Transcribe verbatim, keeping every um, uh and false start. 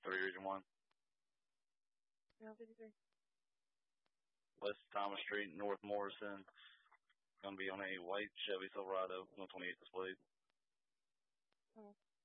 three Region one. Yeah, fifty-three. West Thomas Street, North Morrison. Going to be on a white Chevy Silverado, one twenty-eight displayed. Oh.